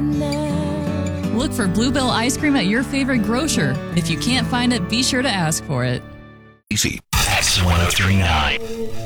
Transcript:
Look for Bluebell ice cream at your favorite grocer. If you can't find it, be sure to ask for it. Easy. X1039.